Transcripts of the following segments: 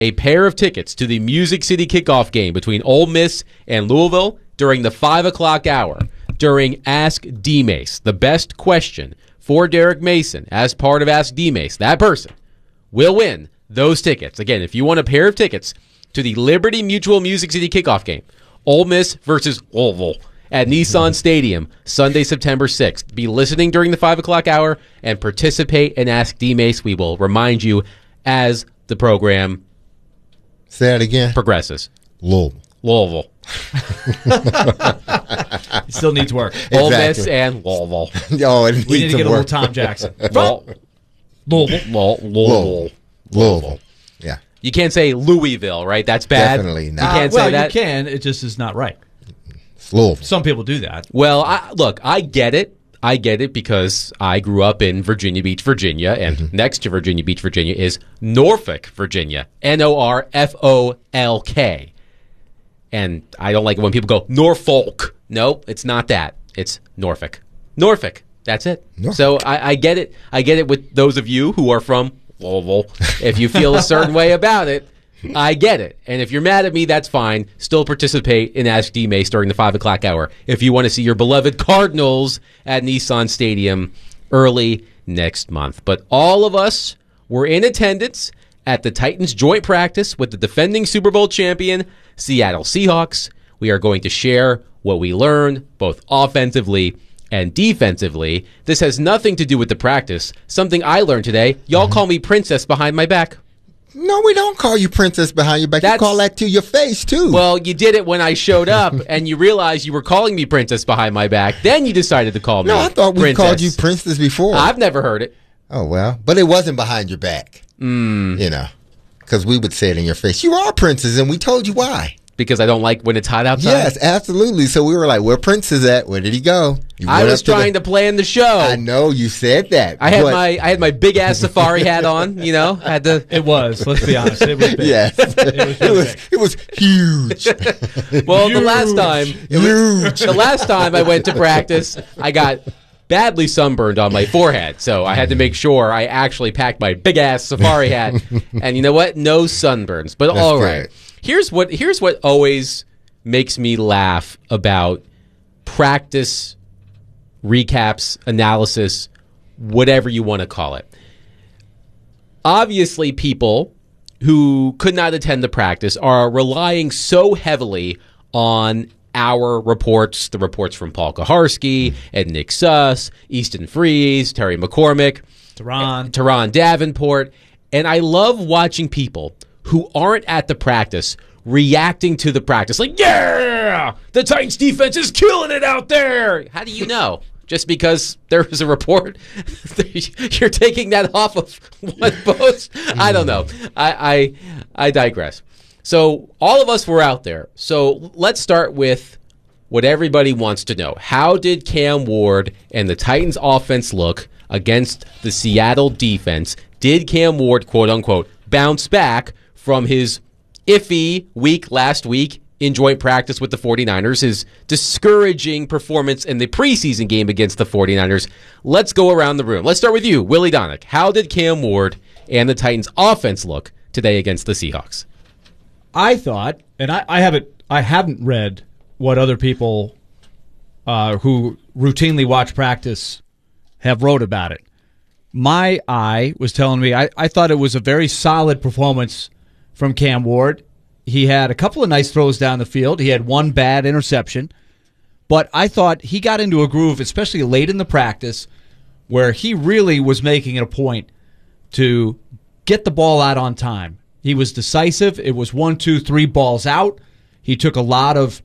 a pair of tickets to the Music City kickoff game between Ole Miss and Louisville during the 5 o'clock hour during Ask D-Mace. The best question for Derek Mason as part of Ask D-Mace, that person will win those tickets. Again, if you want a pair of tickets to the Liberty Mutual Music City kickoff game, Ole Miss versus Louisville at Nissan Stadium, Sunday, September 6th. Be listening during the 5 o'clock hour and participate in Ask D-Mace. We will remind you as the program Say that again. progresses. Louisville. It still needs work. Ole Miss and Louisville. Oh, it needs We need to some get a work. little Tom Jackson. Louisville. Yeah. You can't say Louisville, right? That's bad. Definitely not. You can't Well, say that. you can. It just is not right. It's Louisville. Some people do that. Well, I get it. I get it because I grew up in Virginia Beach, Virginia, and next to Virginia Beach, Virginia is Norfolk, Virginia. Norfolk. And I don't like it when people go, Norfolk. No, it's not that. It's Norfolk. Norfolk. That's it. Norfolk. So I get it. I get it with those of you who are from Louisville. If you feel a certain way about it, I get it. And if you're mad at me, that's fine. Still participate in Ask D-Mace during the 5 o'clock hour if you want to see your beloved Cardinals at Nissan Stadium early next month. But all of us were in attendance at the Titans joint practice with the defending Super Bowl champion, Seattle Seahawks. We are going to share what we learned, both offensively and defensively. This has nothing to do with the practice. Something I learned today. Y'all call me princess behind my back. No, we don't call you princess behind your back. You call that to your face, too. Well, you did it when I showed up, and you realized you were calling me princess behind my back. Then you decided to call me No, I thought we princess. called you princess before. I've never heard it. Oh, well. But it wasn't behind your back. You know, because we would say it in your face. You are princess, and we told you why. Because I don't like when it's hot outside? Yes, absolutely. So we were like, where Prince at? Where did he go? I was trying to plan the show. I know, you said that. I had my big ass safari hat on, you know. Had the It was. Let's be honest. It was big. Yes. It was huge. Well, the last time I went to practice, I got badly sunburned on my forehead, so I had to make sure I actually packed my big ass safari hat. And you know what? No sunburns. But all right. great. Here's what always makes me laugh about practice recaps, analysis, whatever you want to call it. Obviously, people who could not attend the practice are relying so heavily on our reports, the reports from Paul Kaharski and Nick Suss, Easton Freeze, Terry McCormick, Teron Davenport. And I love watching people who aren't at the practice reacting to the practice. Like, yeah, the Titans defense is killing it out there. How do you know? Just because there was a report? You're taking that off of one post? I don't know. I digress. So all of us were out there. So let's start with what everybody wants to know. How did Cam Ward and the Titans offense look against the Seattle defense? Did Cam Ward, quote unquote, bounce back from his iffy week last week in joint practice with the 49ers, his discouraging performance in the preseason game against the 49ers? Let's go around the room. Let's start with you, Willie Donick. How did Cam Ward and the Titans offense look today against the Seahawks? I thought, and I haven't read what other people who routinely watch practice have wrote about it. My eye was telling me I thought it was a very solid performance from Cam Ward. He had a couple of nice throws down the field. He had one bad interception. But I thought he got into a groove, especially late in the practice, where he really was making it a point to get the ball out on time. He was decisive. It was 1, 2, 3 balls out. He took a lot of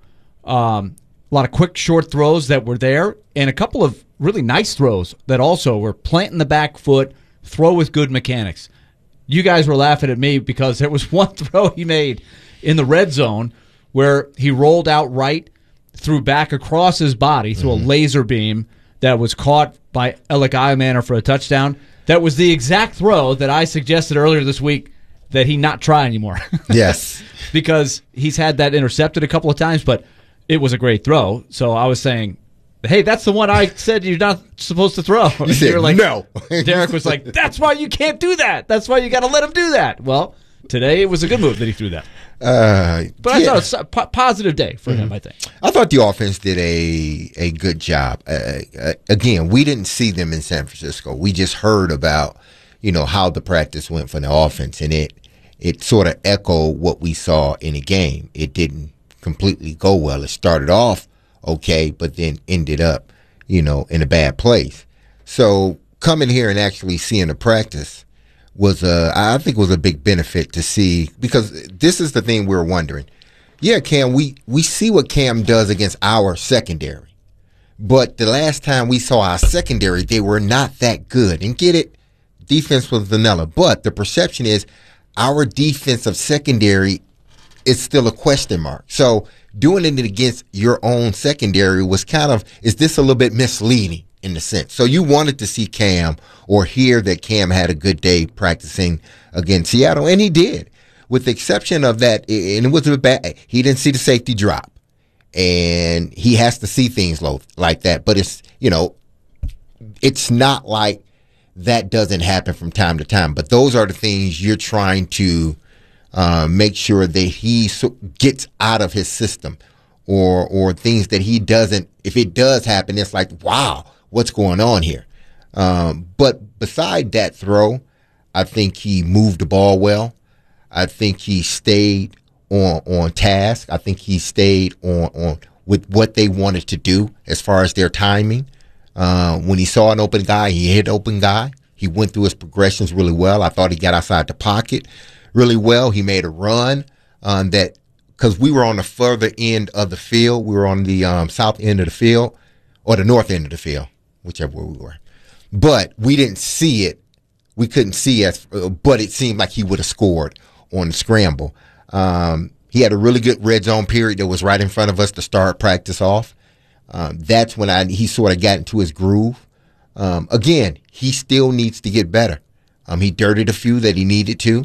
quick, short throws that were there, and a couple of really nice throws that also were planting the back foot, throw with good mechanics. You guys were laughing at me because there was one throw he made in the red zone where he rolled out right, threw back across his body, threw a laser beam that was caught by Alec Iamaner for a touchdown. That was the exact throw that I suggested earlier this week that he not try anymore. Yes. Because he's had that intercepted a couple of times, but it was a great throw. So I was saying, hey, that's the one I said you're not supposed to throw. You said, like, no. Derek was like, that's why you can't do that. That's why you got to let him do that. Well, Today it was a good move that he threw that. But I thought it was a positive day for him, I think. I thought the offense did a good job. Again, we didn't see them in San Francisco. We just heard about, how the practice went for the offense, and it sort of echoed what we saw in the game. It didn't completely go well. It started off okay, but then ended up, in a bad place. So coming here and actually seeing the practice was I think was a big benefit to see, because this is the thing we're wondering. Yeah, Cam, we see what Cam does against our secondary. But the last time we saw our secondary, they were not that good. And get it, defense was vanilla. But the perception is our defensive secondary is still a question mark. So doing it against your own secondary was is this a little bit misleading in the sense? So you wanted to see Cam or hear that Cam had a good day practicing against Seattle, and he did. With the exception of that, and it was a bad, he didn't see the safety drop. And he has to see things like that. But it's, it's not like that doesn't happen from time to time. But those are the things you're trying to make sure that he gets out of his system, or things that he doesn't. If it does happen, it's like, wow, what's going on here? But beside that throw, I think he moved the ball well. I think he stayed on task. I think he stayed on with what they wanted to do as far as their timing. When he saw an open guy, he hit open guy. He went through his progressions really well. I thought he got outside the pocket really well. He made a run that, because we were on the further end of the field. We were on the south end of the field, or the north end of the field, whichever way we were. But we didn't see it. We couldn't see it, but it seemed like he would have scored on the scramble. He had a really good red zone period that was right in front of us to start practice off. That's when he sort of got into his groove. Again, he still needs to get better. He dirtied a few that he needed to.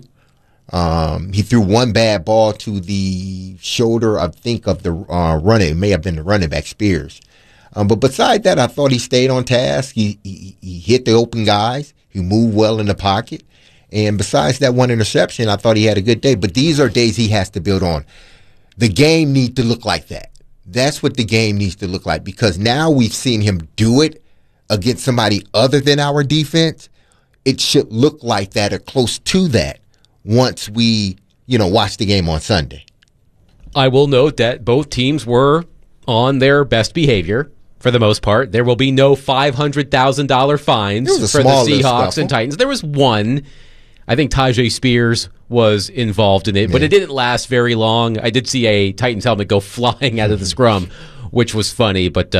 He threw one bad ball to the shoulder, I think, of the running. It may have been the running back, Spears. But beside that, I thought he stayed on task. He hit the open guys. He moved well in the pocket. And besides that one interception, I thought he had a good day. But these are days he has to build on. The game needs to look like that. That's what the game needs to look like, because now we've seen him do it against somebody other than our defense. It should look like that or close to that once we, watch the game on Sunday. I will note that both teams were on their best behavior for the most part. There will be no $500,000 fines for the Seahawks and Titans. There was one. I think Tyjae Spears was involved in it, but it didn't last very long. I did see a Titans helmet go flying out of the scrum, which was funny. But,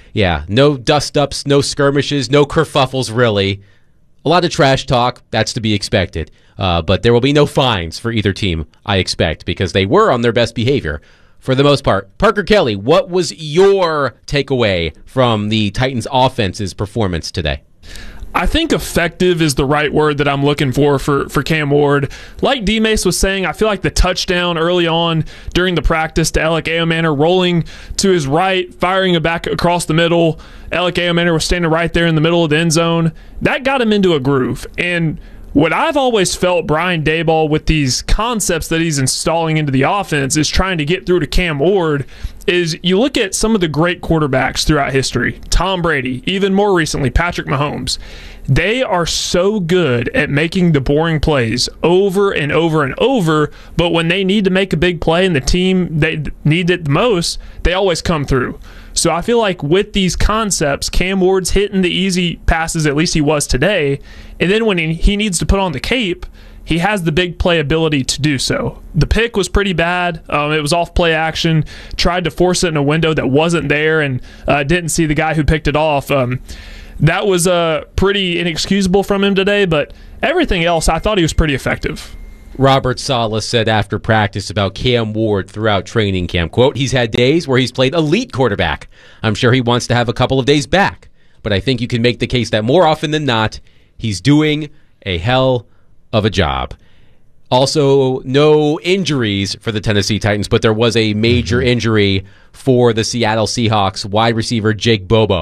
no dust-ups, no skirmishes, no kerfuffles, really. A lot of trash talk. That's to be expected. But there will be no fines for either team, I expect, because they were on their best behavior for the most part. Parker Kelly, what was your takeaway from the Titans' offense's performance today? I think effective is the right word that I'm looking for Cam Ward. Like D-Mace was saying, I feel like the touchdown early on during the practice to Alec Eomanor, rolling to his right, firing it back across the middle. Alec Eomanor was standing right there in the middle of the end zone. That got him into a groove. And what I've always felt Brian Daboll, with these concepts that he's installing into the offense, is trying to get through to Cam Ward, is you look at some of the great quarterbacks throughout history, Tom Brady, even more recently, Patrick Mahomes. They are so good at making the boring plays over and over and over, but when they need to make a big play and the team they need it the most, they always come through. So I feel like with these concepts, Cam Ward's hitting the easy passes, at least he was today, and then when he needs to put on the cape, he has the big play ability to do so. The pick was pretty bad. It was off play action. Tried to force it in a window that wasn't there, and didn't see the guy who picked it off. That was pretty inexcusable from him today, but everything else, I thought he was pretty effective. Robert Saleh said after practice about Cam Ward throughout training camp, quote, "He's had days where he's played elite quarterback. I'm sure he wants to have a couple of days back, but I think you can make the case that more often than not, he's doing a hell of a job." Also, no injuries for the Tennessee Titans, but there was a major injury for the Seattle Seahawks wide receiver Jake Bobo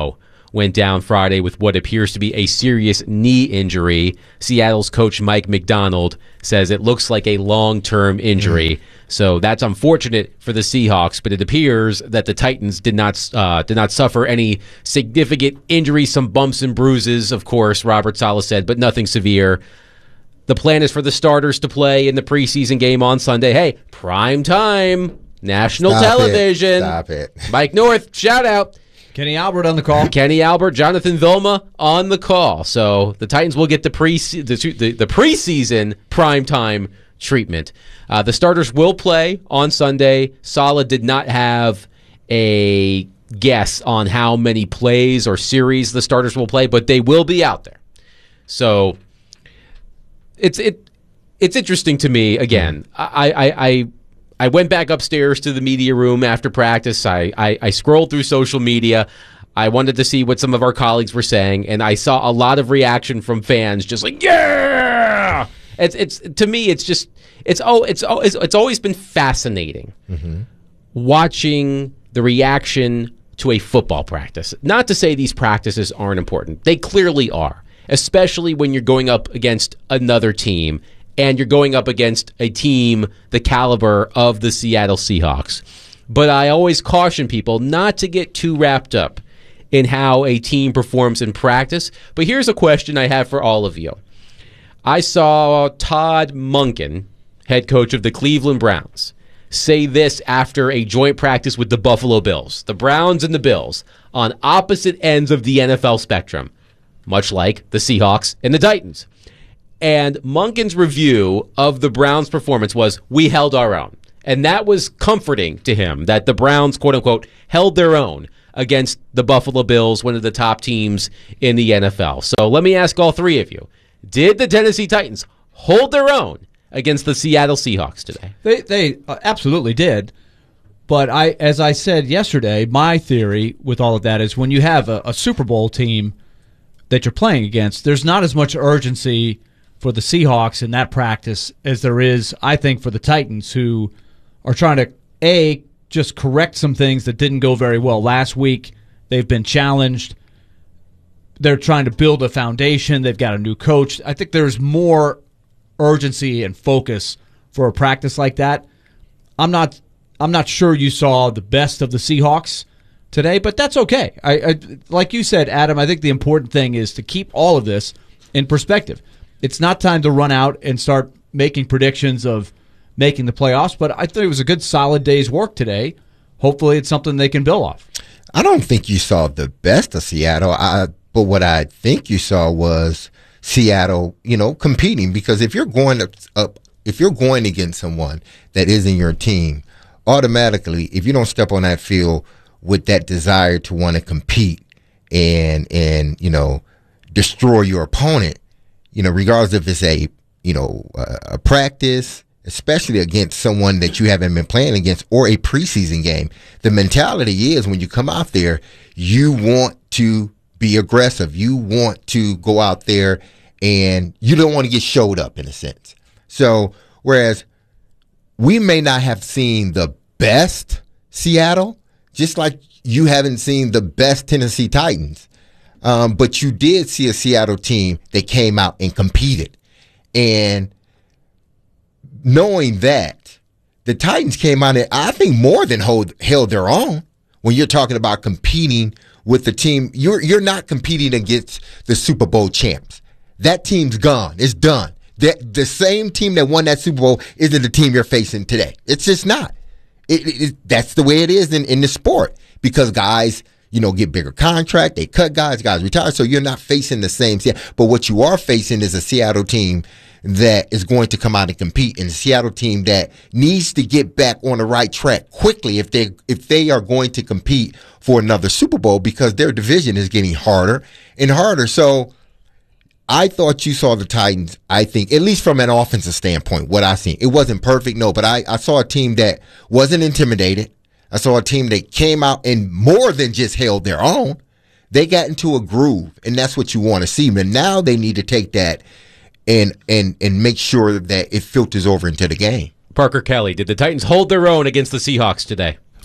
went down Friday with what appears to be a serious knee injury. Seattle's coach Mike McDonald says it looks like a long-term injury. So that's unfortunate for the Seahawks, but it appears that the Titans did not suffer any significant injuries, some bumps and bruises, of course, Robert Saleh said, but nothing severe. The plan is for the starters to play in the preseason game on Sunday. Hey, prime time, national television. Stop it. Mike North, shout out. Kenny Albert on the call. Kenny Albert, Jonathan Vilma on the call. So the Titans will get the preseason primetime treatment. The starters will play on Sunday. Saleh did not have a guess on how many plays or series the starters will play, but they will be out there. So it's interesting to me. Again, I went back upstairs to the media room after practice. I scrolled through social media. I wanted to see what some of our colleagues were saying, and I saw a lot of reaction from fans, just like, yeah. It's to me, it's always been fascinating watching the reaction to a football practice. Not to say these practices aren't important; they clearly are, especially when you're going up against another team. And you're going up against a team the caliber of the Seattle Seahawks. But I always caution people not to get too wrapped up in how a team performs in practice. But here's a question I have for all of you. I saw Todd Monken, head coach of the Cleveland Browns, say this after a joint practice with the Buffalo Bills. The Browns and the Bills on opposite ends of the NFL spectrum, much like the Seahawks and the Titans. And Monken's review of the Browns' performance was, we held our own. And that was comforting to him, that the Browns, quote-unquote, held their own against the Buffalo Bills, one of the top teams in the NFL. So let me ask all three of you, did the Tennessee Titans hold their own against the Seattle Seahawks today? They absolutely did. But as I said yesterday, my theory with all of that is when you have a Super Bowl team that you're playing against, there's not as much urgency for the Seahawks in that practice as there is, I think, for the Titans, who are trying to, just correct some things that didn't go very well last week. They've been challenged. They're trying to build a foundation. They've got a new coach. I think there's more urgency and focus for a practice like that. I'm not sure you saw the best of the Seahawks today, but that's okay. I like you said, Adam, I think the important thing is to keep all of this in perspective. It's not time to run out and start making predictions of making the playoffs, but I thought it was a good, solid day's work today. Hopefully it's something they can build off. I don't think you saw the best of Seattle, but what I think you saw was Seattle, competing, because if you're going if you're going against someone that isn't your team, automatically, if you don't step on that field with that desire to want to compete and destroy your opponent, regardless if it's a practice, especially against someone that you haven't been playing against, or a preseason game, the mentality is when you come out there, you want to be aggressive. You want to go out there and you don't want to get showed up in a sense. So, whereas we may not have seen the best Seattle, just like you haven't seen the best Tennessee Titans, but you did see a Seattle team that came out and competed. And knowing that, the Titans came out and I think more than held their own. When you're talking about competing with the team, you're not competing against the Super Bowl champs. That team's gone. It's done. The same team that won that Super Bowl isn't the team you're facing today. It's just not. That's the way it is in the sport, because guys, get bigger contract. They cut guys retire. So you're not facing the same. But what you are facing is a Seattle team that is going to come out and compete, and a Seattle team that needs to get back on the right track quickly if they are going to compete for another Super Bowl, because their division is getting harder and harder. So I thought you saw the Titans, I think, at least from an offensive standpoint, what I seen. It wasn't perfect, no, but I saw a team that wasn't intimidated. I saw a team that came out and more than just held their own. They got into a groove, and that's what you want to see. But now they need to take that and make sure that it filters over into the game. Parker Kelly, did the Titans hold their own against the Seahawks today?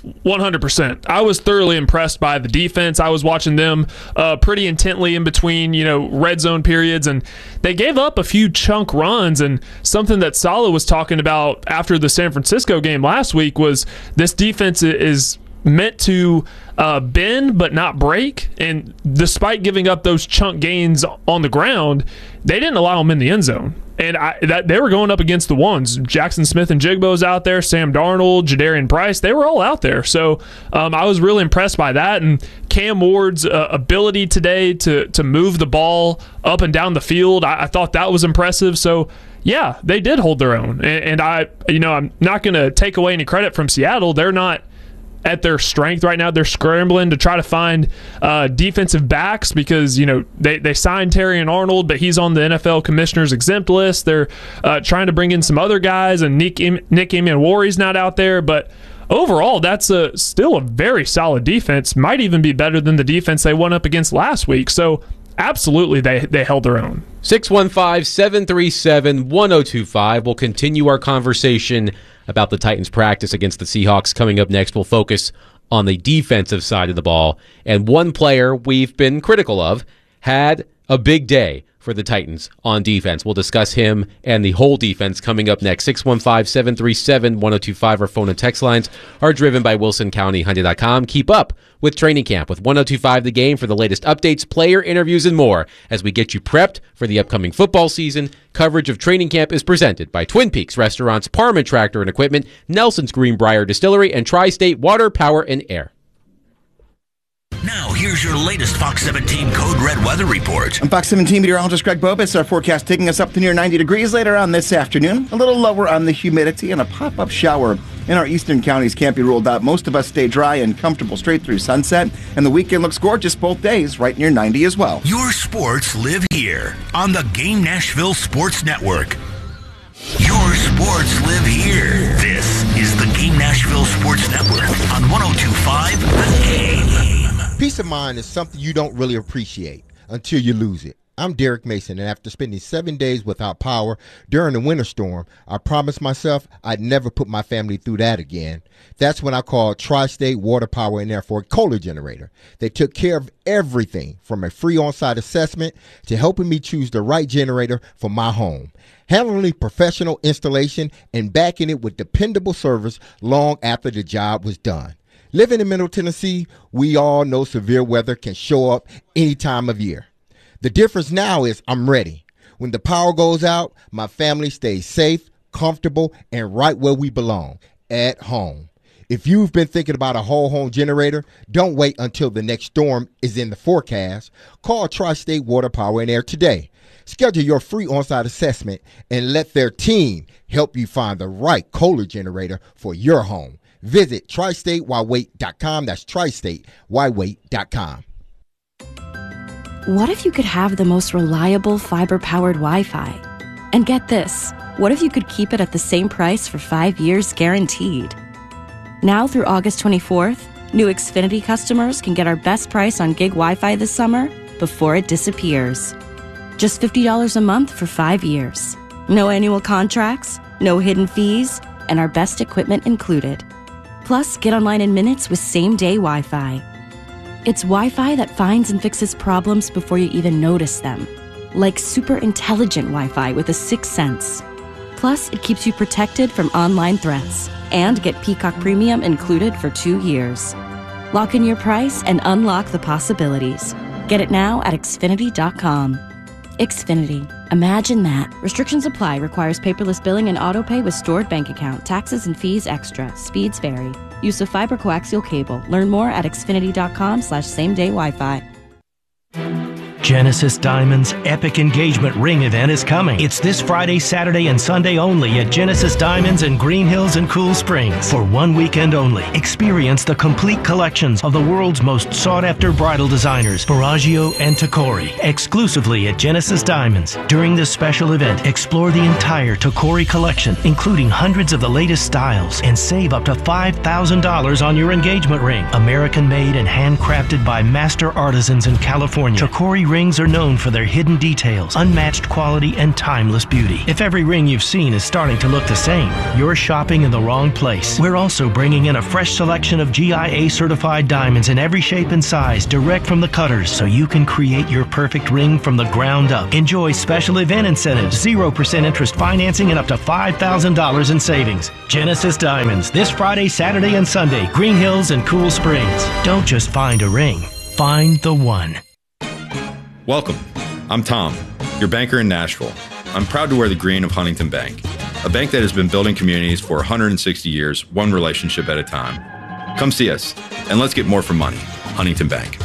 100%. I was thoroughly impressed by the defense. I was watching them pretty intently in between, red zone periods, and they gave up a few chunk runs. And something that Saleh was talking about after the San Francisco game last week was this defense is meant to bend but not break. And despite giving up those chunk gains on the ground, they didn't allow them in the end zone. And they were going up against the ones. Jackson Smith and Jigbo's out there, Sam Darnold, Jadarian Price, they were all out there. So I was really impressed by that. And Cam Ward's ability today to move the ball up and down the field, I thought that was impressive. So, yeah, they did hold their own. And I'm not going to take away any credit from Seattle. They're not at their strength right now. They're scrambling to try to find defensive backs because, they signed Terrion Arnold, but he's on the NFL Commissioner's exempt list. They're trying to bring in some other guys, and Nick Emmanwori's not out there. But overall, that's still a very solid defense. Might even be better than the defense they went up against last week. So absolutely, they held their own. 615-737-1025. We'll continue our conversation about the Titans' practice against the Seahawks. Coming up next, we'll focus on the defensive side of the ball. And one player we've been critical of had a big day for the Titans on defense. We'll discuss him and the whole defense coming up next. 615-737-1025. Our phone and text lines are driven by WilsonCountyHyundai.com. Keep up with training camp with 1025 The Game for the latest updates, player interviews, and more as we get you prepped for the upcoming football season. Coverage of training camp is presented by Twin Peaks Restaurants, Parman Tractor and Equipment, Nelson's Greenbrier Distillery, and Tri-State Water, Power, and Air. Now, here's your latest Fox 17 Code Red weather report. I'm Fox 17 meteorologist Greg Bobis. Our forecast taking us up to near 90 degrees later on this afternoon. A little lower on the humidity and a pop-up shower in our eastern counties can't be ruled out. Most of us stay dry and comfortable straight through sunset. And the weekend looks gorgeous both days, right near 90 as well. Your sports live here on the Game Nashville Sports Network. Your sports live here. This is the Game Nashville Sports Network on 102.5 The Game. Peace of mind is something you don't really appreciate until you lose it. I'm Derek Mason, and after spending 7 days without power during the winter storm, I promised myself I'd never put my family through that again. That's when I called Tri-State Water, Power, and Air for a Kohler generator. They took care of everything from a free on-site assessment to helping me choose the right generator for my home, handling professional installation, and backing it with dependable service long after the job was done. Living in Middle Tennessee, we all know severe weather can show up any time of year. The difference now is I'm ready. When the power goes out, my family stays safe, comfortable, and right where we belong, at home. If you've been thinking about a whole home generator, don't wait until the next storm is in the forecast. Call Tri-State Water, Power, and Air today. Schedule your free on-site assessment and let their team help you find the right Kohler generator for your home. Visit tristatewhywait.com. That's tristatewhywait.com. What if you could have the most reliable fiber-powered Wi-Fi? And get this, what if you could keep it at the same price for 5 years guaranteed? Now through August 24th, new Xfinity customers can get our best price on gig Wi-Fi this summer before it disappears. Just $50 a month for 5 years. No annual contracts, no hidden fees, and our best equipment included. Plus, get online in minutes with same-day Wi-Fi. It's Wi-Fi that finds and fixes problems before you even notice them. Like super intelligent Wi-Fi with a sixth sense. Plus, it keeps you protected from online threats. And get Peacock Premium included for 2 years. Lock in your price and unlock the possibilities. Get it now at Xfinity.com. Xfinity. Imagine that. Restrictions apply. Requires paperless billing and autopay with stored bank account. Taxes and fees extra. Speeds vary. Use of fiber coaxial cable. Learn more at Xfinity.com/same-day Wi-Fi. Genesis Diamonds' epic engagement ring event is coming. It's this Friday, Saturday, and Sunday only at Genesis Diamonds in Green Hills and Cool Springs. For 1 weekend only, experience the complete collections of the world's most sought-after bridal designers, Baraggio and Tacori, exclusively at Genesis Diamonds. During this special event, explore the entire Tacori collection, including hundreds of the latest styles, and save up to $5,000 on your engagement ring. American-made and handcrafted by master artisans in California, Tacori rings rings are known for their hidden details, unmatched quality, and timeless beauty. If every ring you've seen is starting to look the same, you're shopping in the wrong place. We're also bringing in a fresh selection of GIA certified diamonds in every shape and size, direct from the cutters, so you can create your perfect ring from the ground up. Enjoy special event incentives, 0% interest financing, and up to $5,000 in savings. Genesis Diamonds, this Friday, Saturday, and Sunday, Green Hills and Cool Springs. Don't just find a ring, find the one. Welcome. I'm Tom, your banker in Nashville. I'm proud to wear the green of Huntington Bank, a bank that has been building communities for 160 years, one relationship at a time. Come see us, and let's get more for money. Huntington Bank.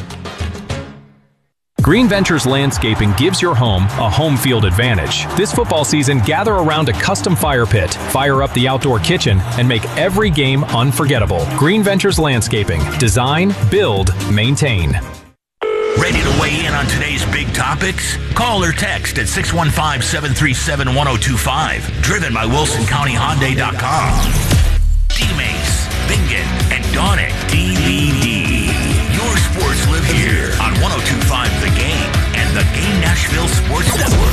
Green Ventures Landscaping gives your home a home field advantage. This football season, gather around a custom fire pit, fire up the outdoor kitchen, and make every game unforgettable. Green Ventures Landscaping. Design, build, maintain. Ready to weigh in on today's big topics? Call or text at 615-737-1025. Driven by WilsonCountyHyundai.com. D-Mace, Bingen, and Donick DVD. Your sports live here on 102.5 The Game and the Game Nashville Sports Network.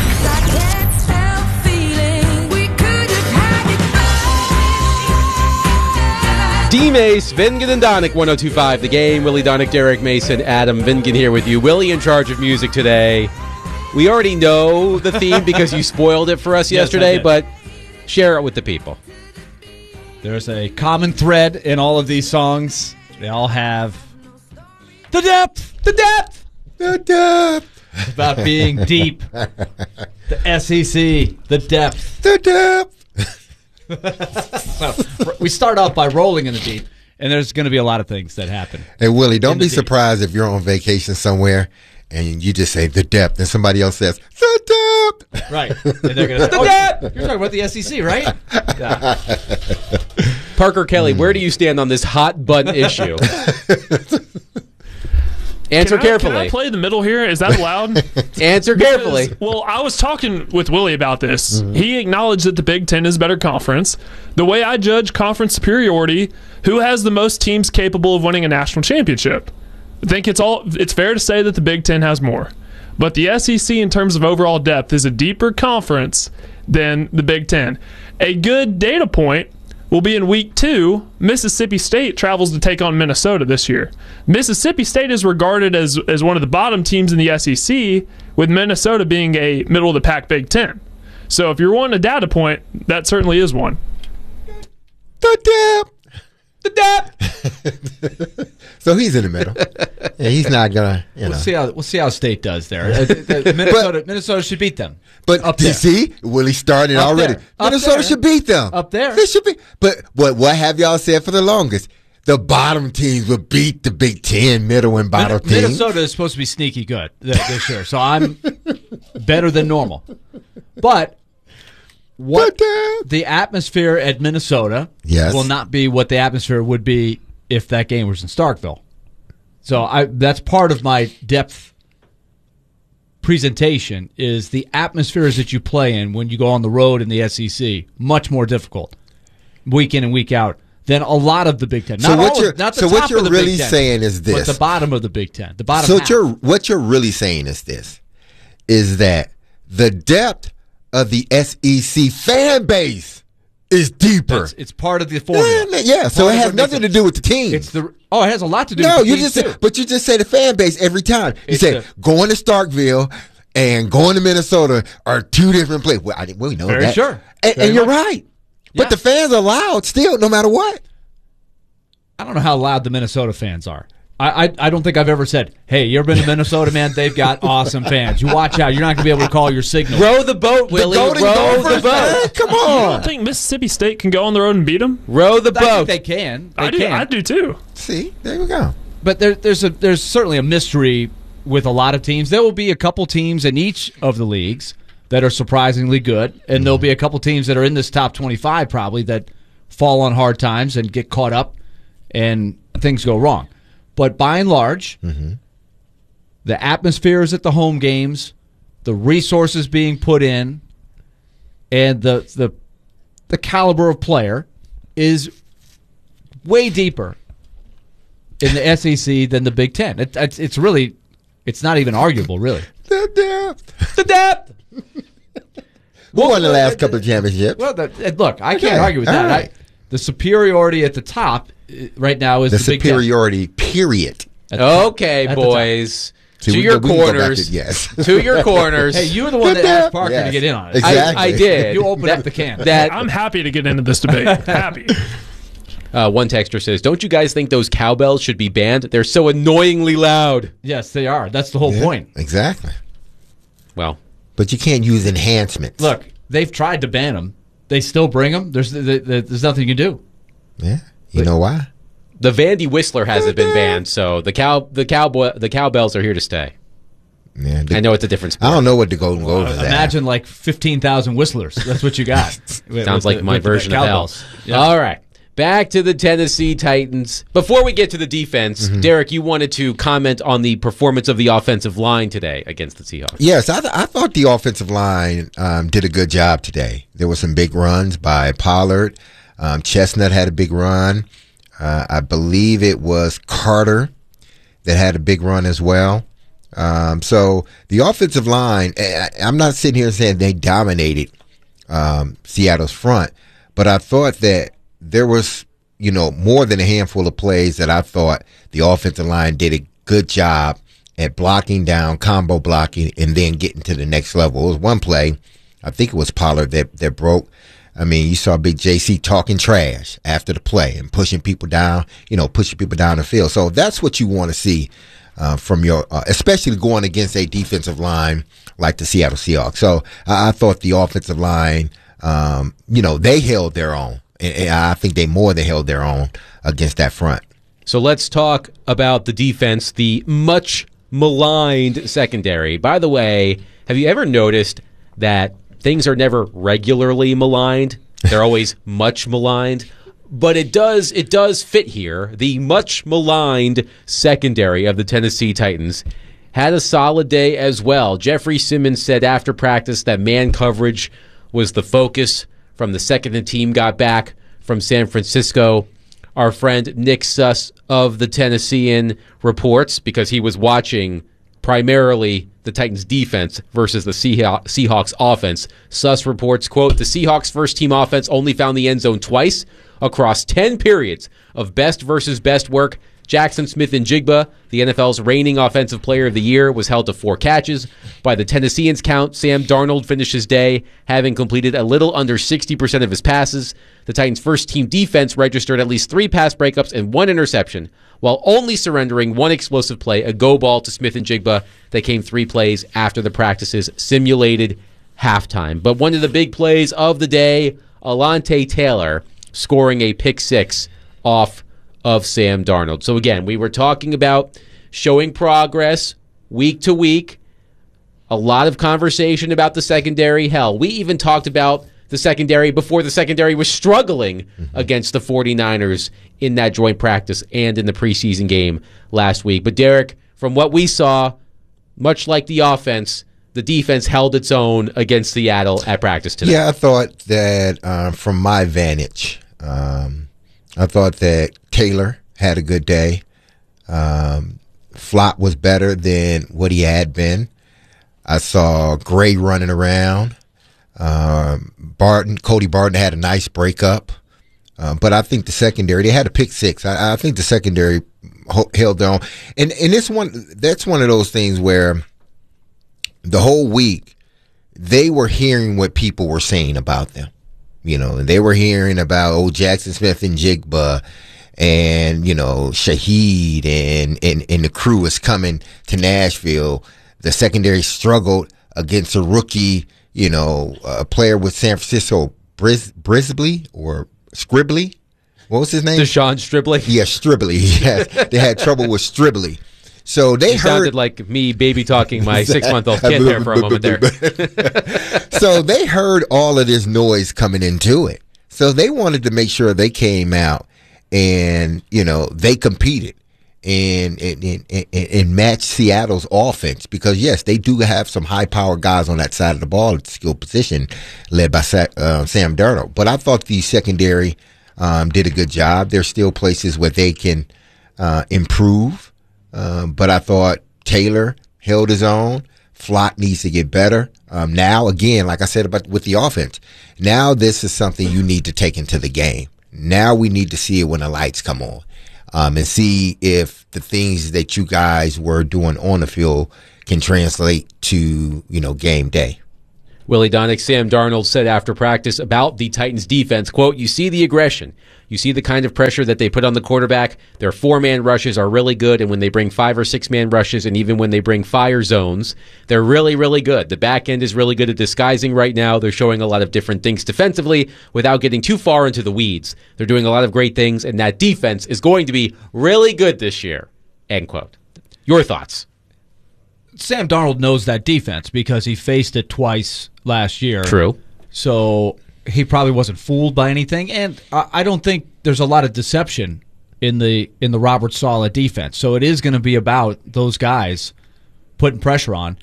D-Mace, Vingan and Donick, 102.5 The Game. Willie Donick, Derek Mason, Adam Vingan here with you. Willie in charge of music today. We already know the theme because you spoiled it for us yesterday, but share it with the people. There's a common thread in all of these songs. They all have the depth, the depth, the depth. It's about being deep. The SEC, the depth, the depth. So we start off by rolling in the deep, and there's going to be a lot of things that happen. Hey, Willie, don't be surprised if you're on vacation somewhere and you just say the depth, and somebody else says the depth. Right. And they're going to say, the depth. You're talking about the SEC, right? Yeah. Parker Kelly, where do you stand on this hot button issue? Answer carefully. Can I play the middle here? Is that allowed? Answer carefully. Well, I was talking with Willie about this. Mm-hmm. He acknowledged that the Big Ten is a better conference. The way I judge conference superiority, who has the most teams capable of winning a national championship? I think it's fair to say that the Big Ten has more. But the SEC, in terms of overall depth, is a deeper conference than the Big Ten. A good data point will be in Week 2, Mississippi State travels to take on Minnesota this year. Mississippi State is regarded as one of the bottom teams in the SEC, with Minnesota being a middle-of-the-pack Big Ten. So if you're wanting a data point, that certainly is one. The depth. The depth. So he's in the middle. Yeah, he's not going to, We'll see how State does there. Minnesota should beat them. But up you there. see, Willie started Up already. there. Up Minnesota there. should beat them. Up there. They should be. But what have y'all said for the longest? The bottom teams will beat the Big Ten, middle and bottom teams. Minnesota is supposed to be sneaky good this year, so I'm better than normal. But what the atmosphere at Minnesota will not be what the atmosphere would be if that game was in Starkville. So that's part of my depth presentation is the atmospheres that you play in when you go on the road in the SEC, much more difficult week in and week out than a lot of the Big Ten. So what you're really saying is this. But the bottom of the Big Ten. The bottom half. What you're really saying is this, is that the depth of the SEC fan base is deeper. It's part of the formula. Yeah, so it has nothing to do with the team. It has a lot to do with the team. No, you just say the fan base every time. You say going to Starkville and going to Minnesota are two different places. Well, we know Very that. Sure. And you're right. Yeah. But the fans are loud still, no matter what. I don't know how loud the Minnesota fans are. I don't think I've ever said, hey, you ever been to Minnesota, man? They've got awesome fans. You watch out. You're not going to be able to call your signal. Row the boat, Willie. Row the boat. Come You on. don't think Mississippi State can go on the road and beat them? Row the boat. I think they can. I do too. See, there we go. But there's certainly a mystery with a lot of teams. There will be a couple teams in each of the leagues that are surprisingly good, and there'll be a couple teams that are in this top 25 probably that fall on hard times and get caught up and things go wrong. But by and large, the atmospheres at the home games, the resources being put in, and the caliber of player is way deeper in the SEC than the Big Ten. It's not even arguable, really. The depth. The depth. Who won the last couple of championships? Well, look, I can't argue with that. right. The superiority at the top right now is The the Big Ten. superiority, period. Okay, At the boys. See, To we your can go back to corners. yes. To your corners. Hey, you were the one that asked Parker Yes. to get in on it. Exactly. I did. You opened up the can. I'm happy to get into this debate. Happy. One texter says, "Don't you guys think those cowbells should be banned? They're so annoyingly loud." Yes, they are. That's the whole point. Exactly. Well, But you can't use enhancements. Look, they've tried to ban them. They still bring them. There's nothing you can do. Yeah. You know why? the Vandy Whistler hasn't been banned, so the cowbells are here to stay. Yeah, I know it's a different sport. I don't know what to go over that. Imagine like 15,000 whistlers. That's what you got. Sounds like my version of hell. Yeah. All right. Back to the Tennessee Titans. Before we get to the defense, Derek, you wanted to comment on the performance of the offensive line today against the Seahawks. Yes, I thought the offensive line did a good job today. There were some big runs by Pollard. Chestnut had a big run. I believe it was Carter that had a big run as well. So the offensive line, I'm not sitting here saying they dominated Seattle's front, but I thought that there was, more than a handful of plays that I thought the offensive line did a good job at blocking down, combo blocking, and then getting to the next level. It was one play, I think it was Pollard that broke. I mean, you saw Big JC talking trash after the play and pushing people down, pushing people down the field. So that's what you want to see from your, especially going against a defensive line like the Seattle Seahawks. So I thought the offensive line, they held their own. And I think they more than held their own against that front. So let's talk about the defense, the much maligned secondary. By the way, have you ever noticed that things are never regularly maligned? They're always much maligned. But it does fit here. The much maligned secondary of the Tennessee Titans had a solid day as well. Jeffrey Simmons said after practice that man coverage was the focus from the second the team got back from San Francisco. Our friend Nick Suss of the Tennessean reports, because he was watching primarily the Titans defense versus the Seahawks offense. Suss reports, quote, the Seahawks first team offense only found the end zone twice across 10 periods of best versus best work. Jackson Smith-Njigba, the NFL's reigning offensive player of the year, was held to 4 catches. By the Tennesseans' count, Sam Darnold finished his day having completed a little under 60% of his passes. The Titans' first-team defense registered at least 3 pass breakups and 1 interception, while only surrendering 1 explosive play, a go ball to Smith-Njigba that came 3 plays after the practice's simulated halftime. But one of the big plays of the day, Alontae Taylor scoring a pick 6 off of Sam Darnold. So again, we were talking about showing progress week to week. A lot of conversation about the secondary. Hell, we even talked about the secondary before the secondary was struggling against the 49ers in that joint practice and in the preseason game last week. But Derek, from what we saw, much like the offense, the defense held its own against Seattle at practice today. Yeah, I thought that from my vantage, I thought that Taylor had a good day. Flott was better than what he had been. I saw Gray running around. Cody Barton had a nice breakup. But I think the secondary, they had a pick 6. I think the secondary held their own. And that's one of those things where the whole week they were hearing what people were saying about them. They were hearing about Jackson Smith-Njigba and, Shaheed and the crew is coming to Nashville. The secondary struggled against a rookie, a player with San Francisco, Brisbley or Scribley. What was his name? Deshaun Stribley. Yeah, Stribley. Yes, they had trouble with Stribley. So they sounded like me baby talking my 6-month-old kid there for a moment there. So they heard all of this noise coming into it. So they wanted to make sure they came out and, they competed and matched Seattle's offense. Because, yes, they do have some high-powered guys on that side of the ball at the skill position led by Sam Darnold. But I thought the secondary did a good job. There's still places where they can improve. But I thought Taylor held his own. Flott needs to get better. Now, again, like I said about with the offense, now this is something you need to take into the game. Now we need to see it when the lights come on, and see if the things that you guys were doing on the field can translate to, game day. Willie Donick, Sam Darnold said after practice about the Titans defense, quote, "You see the aggression. You see the kind of pressure that they put on the quarterback. Their 4-man rushes are really good, and when they bring 5 or 6-man rushes, and even when they bring fire zones, they're really, really good. The back end is really good at disguising right now. They're showing a lot of different things defensively without getting too far into the weeds. They're doing a lot of great things, and that defense is going to be really good this year," end quote. Your thoughts? Sam Darnold knows that defense because he faced it twice last year. True. So he probably wasn't fooled by anything, and I don't think there's a lot of deception in the Robert Saleh defense. So it is going to be about those guys putting pressure on.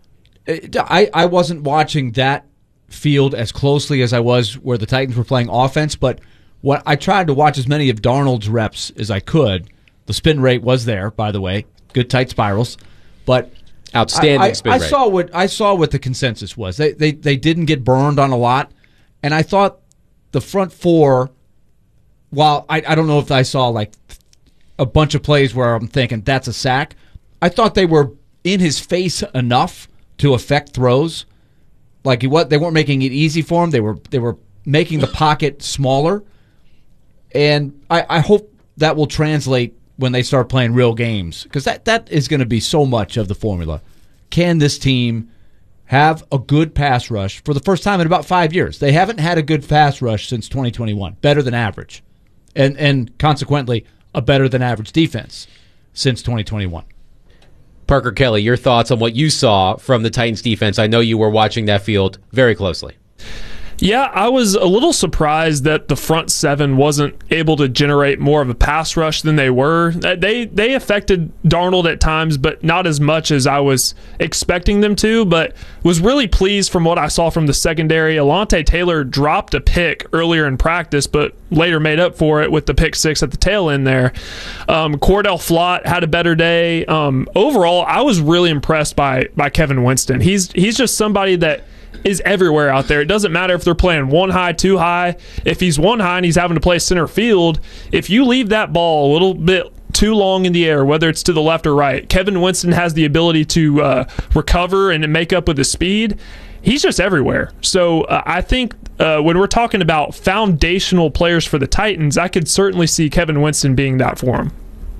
I wasn't watching that field as closely as I was where the Titans were playing offense, but what I tried to watch as many of Darnold's reps as I could. The spin rate was there, by the way, good tight spirals, but outstanding spin rate. I saw what the consensus was. They didn't get burned on a lot, and I thought the front four. While I don't know if I saw like a bunch of plays where I'm thinking that's a sack, I thought they were in his face enough to affect throws. Like they weren't making it easy for him. They were making the pocket smaller, and I hope that will translate when they start playing real games, because that is going to be so much of the formula. Can this team have a good pass rush for the first time in about 5 years? They haven't had a good pass rush since 2021, better than average, and consequently a better than average defense since 2021. Parker Kelly, your thoughts on what you saw from the Titans defense? I know you were watching that field very closely. Yeah, I was a little surprised that the front seven wasn't able to generate more of a pass rush than they were. They affected Darnold at times, but not as much as I was expecting them to, but was really pleased from what I saw from the secondary. Alontae Taylor dropped a pick earlier in practice, but later made up for it with the pick 6 at the tail end there. Cordell Flott had a better day. Overall, I was really impressed by Kevin Winston. He's just somebody that is everywhere out there. It doesn't matter if they're playing 1 high, 2 high. If he's 1 high and he's having to play center field, if you leave that ball a little bit too long in the air, whether it's to the left or right, Kevin Winston has the ability to recover and make up with his speed. He's just everywhere. So I think when we're talking about foundational players for the Titans, I could certainly see Kevin Winston being that for him.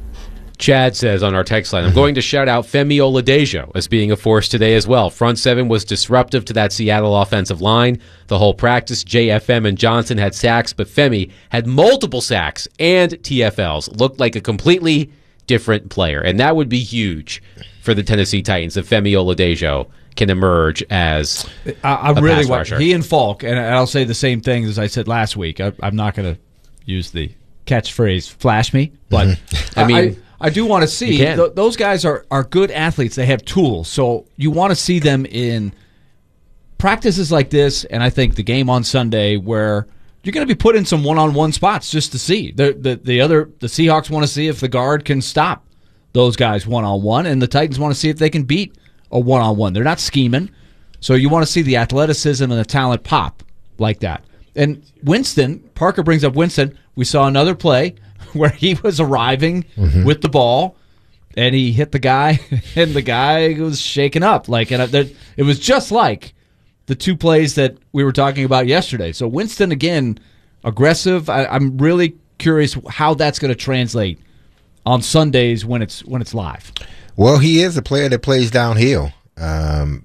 Chad says on our text line, I'm going to shout out Femi Oladejo as being a force today as well. Front seven was disruptive to that Seattle offensive line. The whole practice, JFM and Johnson had sacks, but Femi had multiple sacks and TFLs. Looked like a completely different player, and that would be huge for the Tennessee Titans if Femi Oladejo can emerge as I really want he and Falk, and I'll say the same thing as I said last week. I'm not going to use the catchphrase "flash me," but I mean. I do want to see those guys are good athletes. They have tools, so you want to see them in practices like this. And I think the game on Sunday, where you're going to be put in some one-on-one spots just to see the Seahawks want to see if the guard can stop those guys one-on-one, and the Titans want to see if they can beat a one-on-one. They're not scheming, so you want to see the athleticism and the talent pop like that. And Winston, Parker brings up Winston. We saw another play where he was arriving with the ball, and he hit the guy, and the guy was shaken up. It was just like the 2 plays that we were talking about yesterday. So Winston, again, aggressive. I'm really curious how that's going to translate on Sundays when it's live. Well, he is a player that plays downhill, and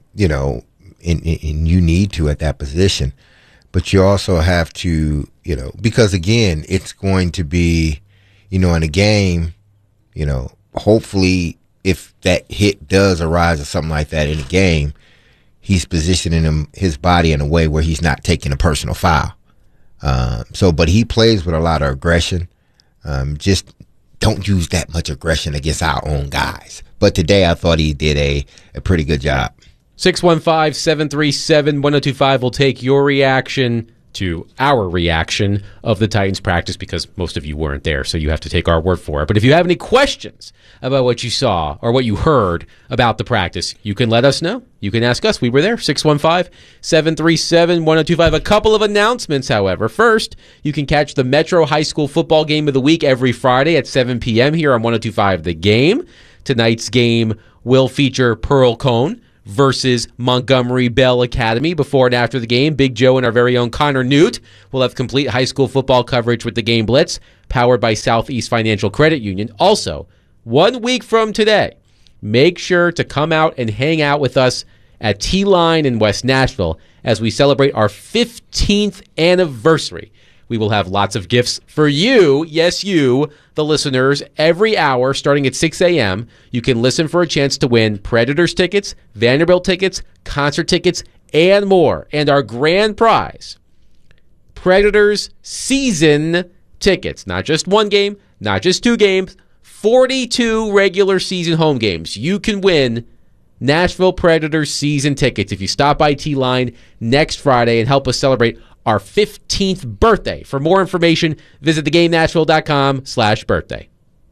you need to at that position. But you also have to, because, again, it's going to be, in a game, hopefully if that hit does arise or something like that in a game, he's positioning his body in a way where he's not taking a personal foul. But he plays with a lot of aggression. Just don't use that much aggression against our own guys. But today I thought he did a pretty good job. 615-737-1025 will take your reaction to our reaction of the Titans practice because most of you weren't there, so you have to take our word for it. But if you have any questions about what you saw or what you heard about the practice, you can let us know. You can ask us. We were there, 615-737-1025. A couple of announcements, however. First, you can catch the Metro High School football game of the week every Friday at 7 p.m. here on 102.5 The Game. Tonight's game will feature Pearl Cone versus Montgomery Bell Academy. Before and after the game, Big Joe and our very own Connor Newt will have complete high school football coverage with the Game Blitz, powered by Southeast Financial Credit Union. Also, 1 week from today, make sure to come out and hang out with us at T-Line in West Nashville as we celebrate our 15th anniversary. We will have lots of gifts for you, yes, you, the listeners, every hour starting at 6 a.m. You can listen for a chance to win Predators tickets, Vanderbilt tickets, concert tickets, and more. And our grand prize, Predators season tickets. Not just one game, not just two games, 42 regular season home games. You can win Nashville Predators season tickets if you stop by T-Line next Friday and help us celebrate our 15th birthday. For more information, visit thegamenashville.com/birthday.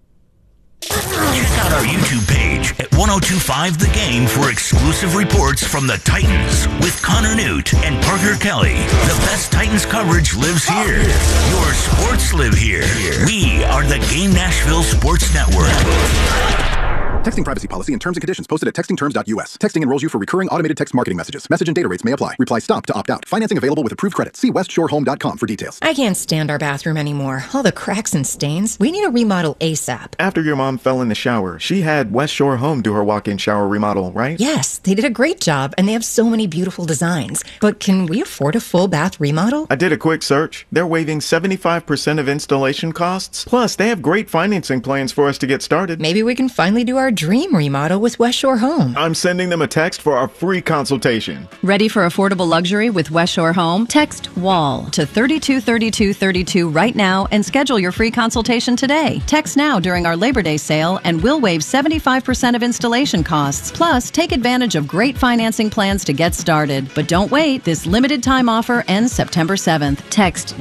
Check out our YouTube page at 1025 The Game for exclusive reports from the Titans with Connor Newt and Parker Kelly. The best Titans coverage lives here. Your sports live here. We are the Game Nashville Sports Network. Texting privacy policy and terms and conditions posted at textingterms.us. Texting enrolls you for recurring automated text marketing messages. Message and data rates may apply. Reply stop to opt out. Financing available with approved credit. See westshorehome.com for details. I can't stand our bathroom anymore. All the cracks and stains. We need a remodel ASAP. After your mom fell in the shower, she had West Shore Home do her walk-in shower remodel, right? Yes, they did a great job, and they have so many beautiful designs. But can we afford a full bath remodel? I did a quick search. They're waiving 75% of installation costs. Plus, they have great financing plans for us to get started. Maybe we can finally do our dream remodel with West Shore Home. I'm sending them a text for our free consultation. Ready for affordable luxury with West Shore Home? Text WALL to 323232 right now and schedule your free consultation today. Text now during our Labor Day sale and we'll waive 75% of installation costs. Plus, take advantage of great financing plans to get started. But don't wait. This limited time offer ends September 7th. Text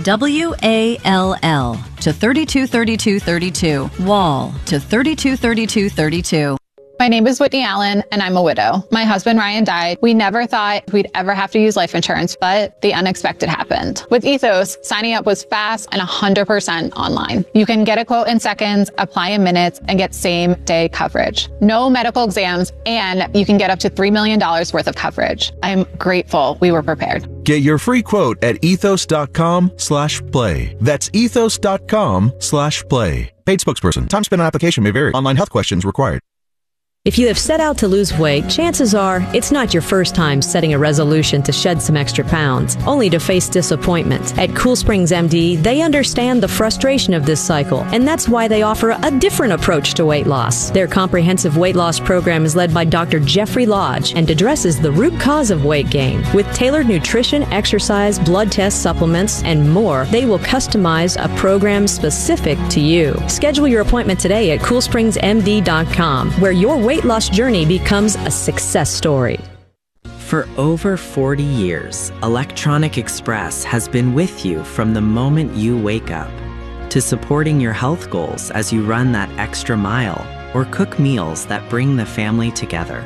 WALL to 323232. WALL to 323232. My name is Whitney Allen, and I'm a widow. My husband, Ryan, died. We never thought we'd ever have to use life insurance, but the unexpected happened. With Ethos, signing up was fast and 100% online. You can get a quote in seconds, apply in minutes, and get same-day coverage. No medical exams, and you can get up to $3 million worth of coverage. I'm grateful we were prepared. Get your free quote at ethos.com/play. That's ethos.com/play. Paid spokesperson. Time spent on application may vary. Online health questions required. If you have set out to lose weight, chances are it's not your first time setting a resolution to shed some extra pounds, only to face disappointment. At Cool Springs MD, they understand the frustration of this cycle, and that's why they offer a different approach to weight loss. Their comprehensive weight loss program is led by Dr. Jeffrey Lodge and addresses the root cause of weight gain. With tailored nutrition, exercise, blood test supplements, and more, they will customize a program specific to you. Schedule your appointment today at CoolSpringsMD.com, where your weight loss journey becomes a success story. For over 40 years, Electronic Express has been with you from the moment you wake up to supporting your health goals as you run that extra mile or cook meals that bring the family together,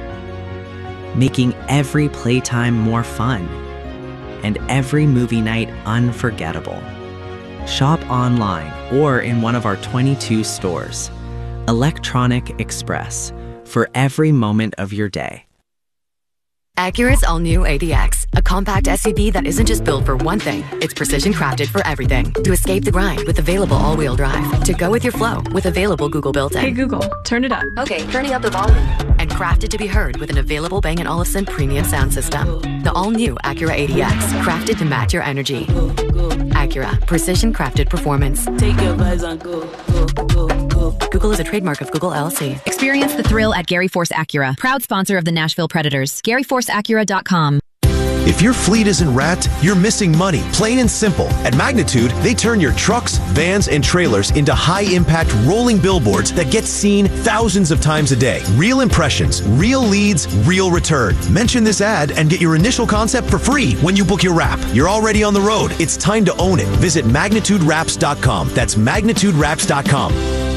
making every playtime more fun and every movie night unforgettable. Shop online or in one of our 22 stores. Electronic Express, for every moment of your day. Acura's all-new ADX, a compact SUV that isn't just built for one thing, it's precision crafted for everything. To escape the grind with available all-wheel drive. To go with your flow with available Google built-in. Hey Google, turn it up. Okay, turning up the volume. And crafted to be heard with an available Bang & Olufsen premium sound system. The all-new Acura ADX, crafted to match your energy. Acura, precision crafted performance. Take your vibes on go. Google is a trademark of Google LLC. Experience the thrill at Gary Force Acura, proud sponsor of the Nashville Predators. GaryForceAcura.com. If your fleet isn't wrapped, you're missing money, plain and simple. At Magnitude, they turn your trucks, vans, and trailers into high-impact rolling billboards that get seen thousands of times a day. Real impressions, real leads, real return. Mention this ad and get your initial concept for free when you book your wrap. You're already on the road. It's time to own it. Visit MagnitudeWraps.com. That's MagnitudeWraps.com.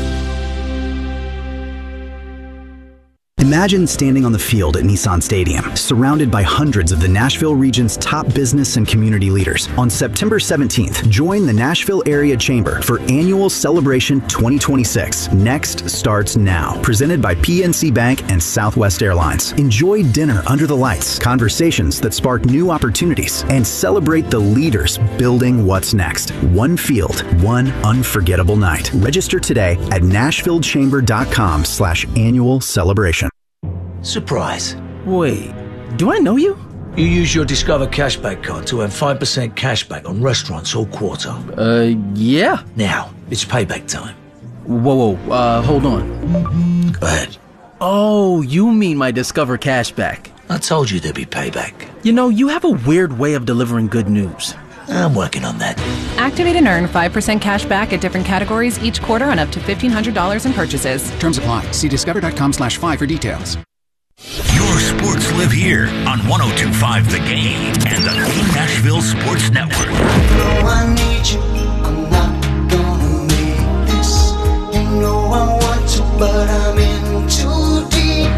Imagine standing on the field at Nissan Stadium, surrounded by hundreds of the Nashville region's top business and community leaders. On September 17th, join the Nashville Area Chamber for Annual Celebration 2026. Next starts now. Presented by PNC Bank and Southwest Airlines. Enjoy dinner under the lights, conversations that spark new opportunities, and celebrate the leaders building what's next. One field, one unforgettable night. Register today at NashvilleChamber.com/annual celebration. Surprise. Wait, do I know you? You use your Discover Cashback card to earn 5% cashback on restaurants all quarter. Yeah. Now, it's payback time. Whoa, hold on. Go ahead. Oh, you mean my Discover Cashback. I told you there'd be payback. You know, you have a weird way of delivering good news. I'm working on that. Activate and earn 5% cash back at different categories each quarter on up to $1,500 in purchases. Terms apply. See discover.com/5 for details. Your sports live here on 102.5 The Game and the Game Nashville Sports Network. I need you. I'm not gonna make this. You know I want to, but I'm in too deep.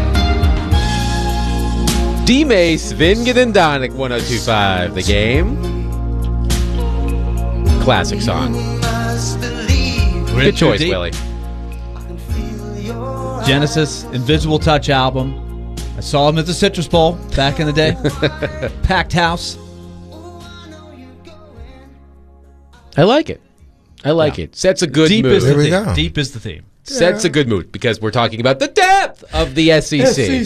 D-Mace, Vingen and Donick, 102.5 The Game. Classic song. Good choice, Willie. Genesis, Invisible Touch album. I saw him at the Citrus Bowl back in the day. Packed house. I like it. It. Sets a good Deep mood. is the theme. Deep is the theme. Sets a good mood because we're talking about the depth of the SEC.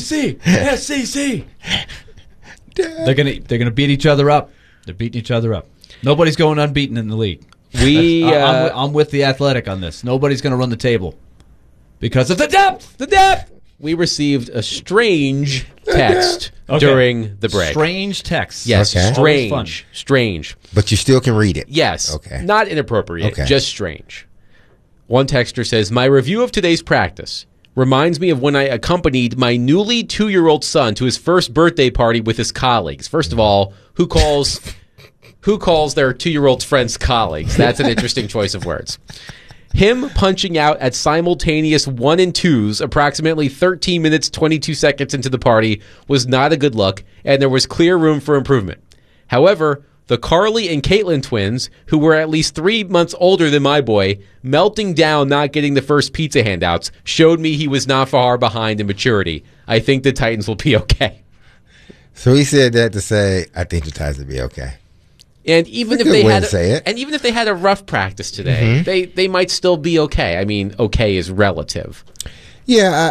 SEC. They're gonna beat each other up. They're beating each other up. Nobody's going unbeaten in the league. I'm with the Athletic on this. Nobody's going to run the table because of the depth. The depth. We received a strange text during the break. Strange text. Yes, Okay. strange. But you still can read it. Yes. Okay. Not inappropriate, Okay. just strange. One texter says, my review of today's practice reminds me of when I accompanied my newly 2-year-old son to his first birthday party with his colleagues. First of all, who calls their 2-year-old friends colleagues? That's an interesting choice of words. Him punching out at simultaneous 1 and 2s approximately 13 minutes, 22 seconds into the party was not a good look, and there was clear room for improvement. However, the Carly and Caitlin twins, who were at least 3 months older than my boy, melting down not getting the first pizza handouts, showed me he was not far behind in maturity. I think the Titans will be okay. So he said that to say, I think the Titans will be okay. And even if they had a rough practice today, they might still be okay. I mean, okay is relative. Yeah,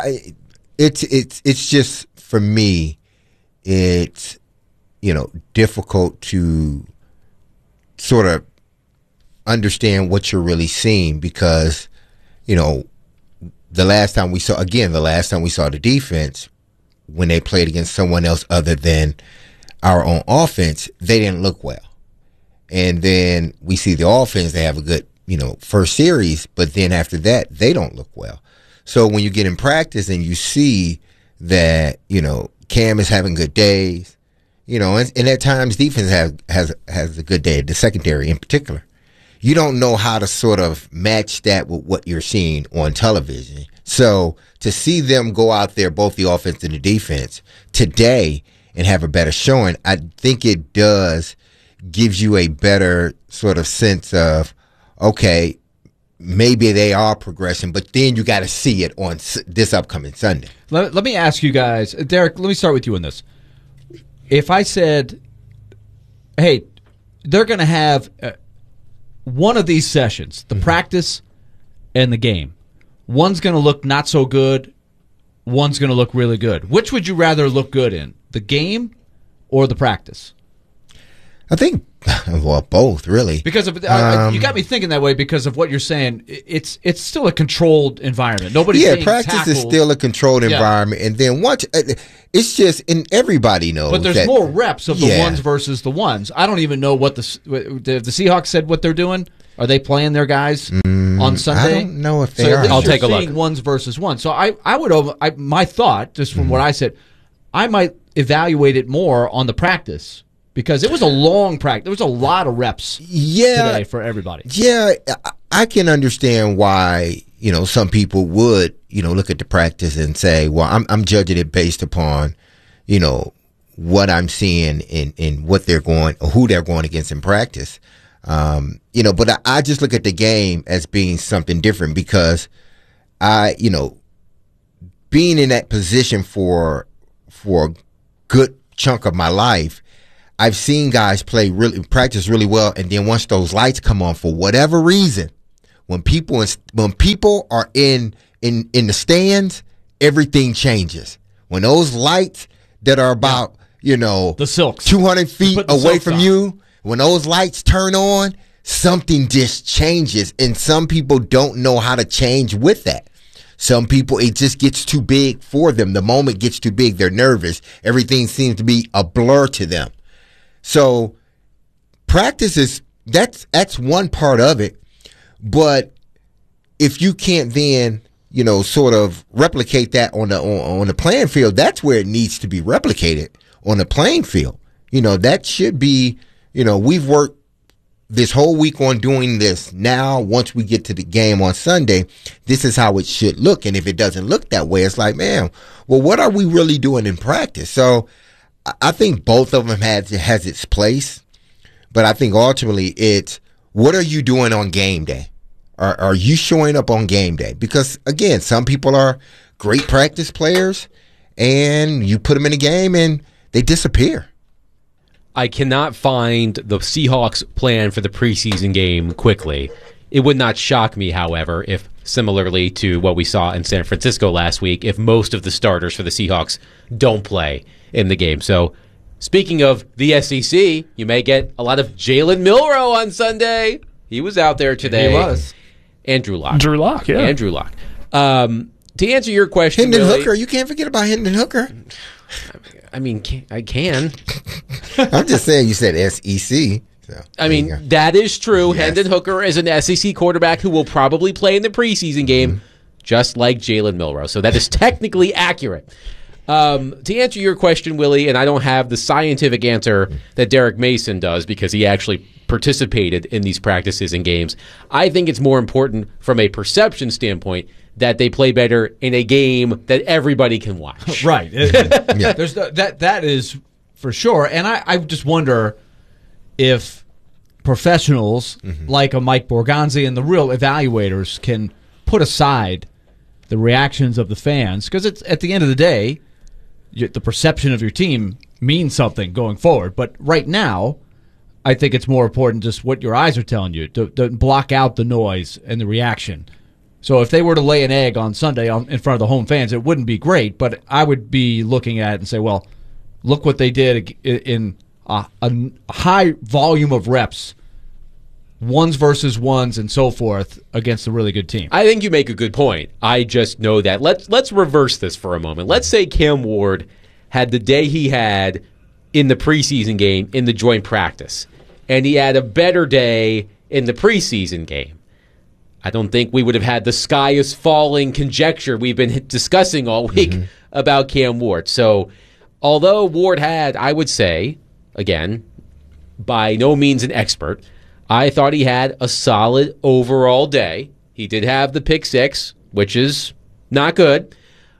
it's just for me, it's difficult to sort of understand what you're really seeing because the last time we saw the defense when they played against someone else other than our own offense, they didn't look well. And then we see the offense, they have a good, first series, but then after that, they don't look well. So when you get in practice and you see that, Cam is having good days, and at times defense has a good day, the secondary in particular. You don't know how to sort of match that with what you're seeing on television. So to see them go out there, both the offense and the defense, today and have a better showing, I think it does gives you a better sort of sense of, okay, maybe they are progressing, but then you got to see it on this upcoming Sunday. Let me ask you guys, Derek, let me start with you on this. If I said, hey, they're going to have one of these sessions, the practice and the game, one's going to look not so good, one's going to look really good. Which would you rather look good in, the game or the practice? I think, well, both really. Because of you got me thinking that way because of what you're saying. It's still a controlled environment. Nobody's being practice tackled. is still a controlled environment, and then once it's just, and everybody knows. But there's that, more reps of the ones versus the ones. I don't even know what the Seahawks said what they're doing. Are they playing their guys on Sunday? I don't know if they are. I'll take a look. Ones versus ones. So I would my thought just from what I said, I might evaluate it more on the practice. Because it was a long practice. There was a lot of reps today for everybody. Yeah, I can understand why, some people would, look at the practice and say, well, I'm judging it based upon, what I'm seeing in what they're going, or who they're going against in practice. But I just look at the game as being something different because being in that position for a good chunk of my life, I've seen guys practice really well, and then once those lights come on, for whatever reason, when people are in the stands, everything changes. When those lights that are about the silks 200 feet away from you, when those lights turn on, something just changes, and some people don't know how to change with that. Some people, it just gets too big for them. The moment gets too big, they're nervous. Everything seems to be a blur to them. So practice that's one part of it, but if you can't then sort of replicate that on the playing field, that's where it needs to be replicated on the playing field. That should be we've worked this whole week on doing this. Now once we get to the game on Sunday, this is how it should look, and if it doesn't look that way, it's like, man, well, what are we really doing in practice? So I think both of them has its place, but I think ultimately it's what are you doing on game day? Are you showing up on game day? Because again, some people are great practice players, and you put them in a game and they disappear. I cannot find the Seahawks plan for the preseason game quickly. It would not shock me, however, if similarly to what we saw in San Francisco last week, if most of the starters for the Seahawks don't play in the game. So, speaking of the SEC, you may get a lot of Jalen Milroe on Sunday. He was out there today. He was. Andrew Luck. Drew Lock, yeah. Andrew Luck. To answer your question, Hendon Billy, Hooker. You can't forget about Hendon Hooker. I mean, I can. I'm just saying you said SEC. So, I mean, that is true. Yes. Hendon Hooker is an SEC quarterback who will probably play in the preseason game, just like Jalen Milroe. So that is technically accurate. To answer your question, Willie, and I don't have the scientific answer that Derek Mason does because he actually participated in these practices and games, I think it's more important from a perception standpoint that they play better in a game that everybody can watch. Right. Yeah. There's that is for sure. And I just wonder if professionals like a Mike Borgonzi and the real evaluators can put aside the reactions of the fans, because it's at the end of the day, the perception of your team means something going forward. But right now, I think it's more important just what your eyes are telling you, to block out the noise and the reaction. So if they were to lay an egg on Sunday in front of the home fans, it wouldn't be great, but I would be looking at it and say, well, look what they did in a high volume of reps, ones versus ones and so forth, against a really good team. I think you make a good point. I just know that. Let's reverse this for a moment. Let's say Cam Ward had the day he had in the preseason game in the joint practice, and he had a better day in the preseason game. I don't think we would have had the sky is falling conjecture we've been discussing all week about Cam Ward. So although Ward had, I would say, again, by no means an expert, I thought he had a solid overall day. He did have the pick six, which is not good,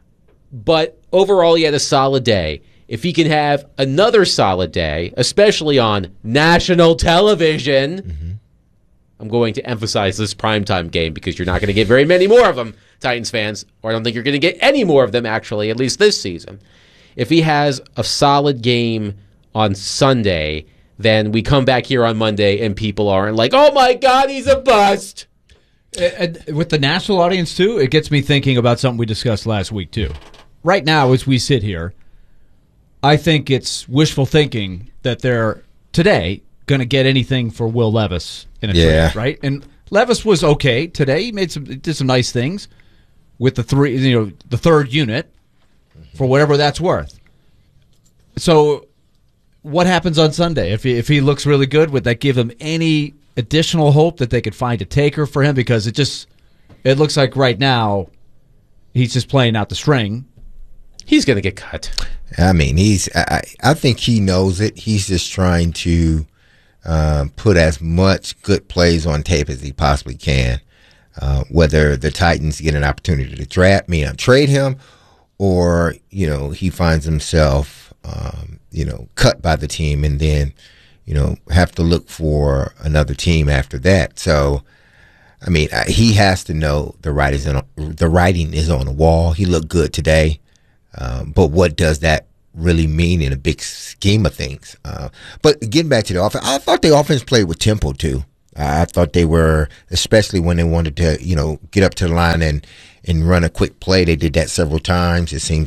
but overall he had a solid day. If he can have another solid day, especially on national television, I'm going to emphasize this primetime game because you're not going to get very many more of them, Titans fans, or I don't think you're going to get any more of them, actually, at least this season. If he has a solid game on Sunday, then we come back here on Monday and people aren't like, oh my God, he's a bust. And with the national audience, too, it gets me thinking about something we discussed last week, too. Right now, as we sit here, I think it's wishful thinking that today, going to get anything for Will Levis in a trade, right? And Levis was okay today. He did some nice things with the third unit for whatever that's worth. So, what happens on Sunday if he looks really good? Would that give them any additional hope that they could find a taker for him? Because it looks like right now he's just playing out the string. He's going to get cut. I mean, I think he knows it. He's just trying to put as much good plays on tape as he possibly can. Whether the Titans get an opportunity to trade him, or he finds himself cut by the team, and then have to look for another team after that. So, I mean, he has to know the writing is on the wall. He looked good today. But what does that really mean in a big scheme of things? But getting back to the offense, I thought the offense played with tempo too. I thought they were, especially when they wanted to, get up to the line and run a quick play. They did that several times. It seemed